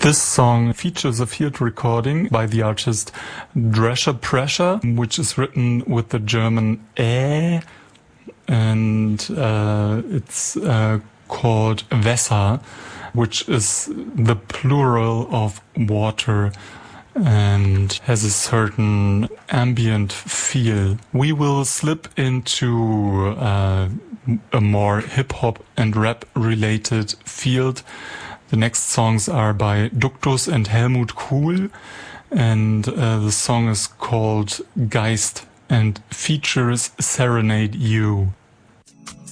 This song features a field recording by the artist Drescher Pressure, which is written with the German Ä, and it's called Wässer, which is the plural of water and has a certain ambient feel. We will slip into a more hip-hop and rap-related field. The next songs are by Duktus and Helmut Kuhl, and the song is called Geist and features Serenade You.